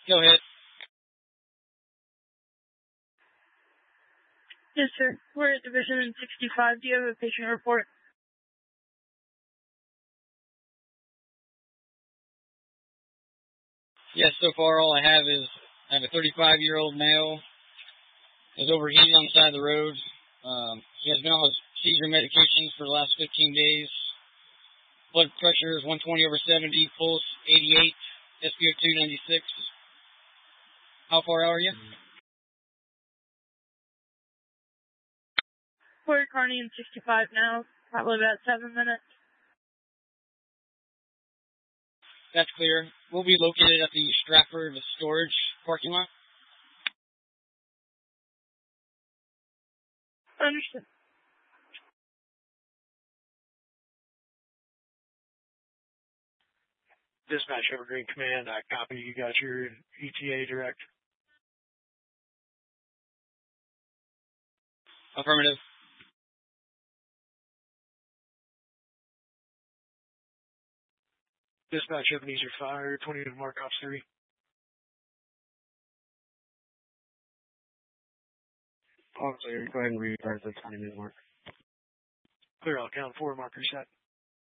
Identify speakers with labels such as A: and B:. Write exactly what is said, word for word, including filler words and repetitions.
A: Go ahead.
B: Yes, sir. We're at Division sixty-five. Do you have a patient report?
A: Yes, so far all I have is I have a thirty-five-year-old male is overheating on the side of the road. Um, he has been on his seizure medications for the last fifteen days. Blood pressure is one twenty over seventy, pulse eighty-eight, S p O two ninety-six. How far out are you?
B: We're at Kearney in sixty-five now, probably about seven minutes.
A: That's clear. We'll be located at the Stratford storage parking lot.
B: Understood.
C: Dispatch Evergreen Command, I copy. You got your E T A direct?
A: Affirmative.
C: Dispatch Ebenezer Fire, twenty to Mark Ops three.
D: All clear. Go ahead and restart the twenty minute mark.
C: Clear, I'll count four markers set.